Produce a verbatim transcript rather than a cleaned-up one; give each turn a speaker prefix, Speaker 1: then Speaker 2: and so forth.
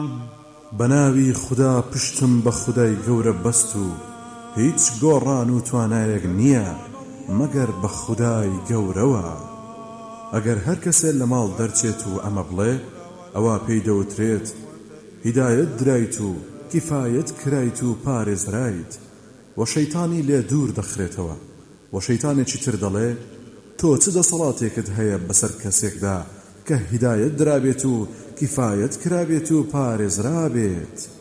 Speaker 1: بەناوی خوددا پشتم بە خودای گەورە بەست و هیچ گۆڕان و توانایەک نییە مەگەر بە خودای گەورەوە. ئەگەر هەر کەسێ لە ماڵ دەرچێت و ئەمە بڵێ ئەوە پێی دەوترێت هیدایەت درایت و کیفایەت کرایت و پارێزرایت و شەیتانی لێ دوور دەخرێتەوە. و شەیتانێکی تر دەڵێ تۆ چ دەسەڵاتێکت هەیە بەسەر کەسێکدا کە هیدایەت درابێت و کیفایەت کرابێت و پارێزرابێت؟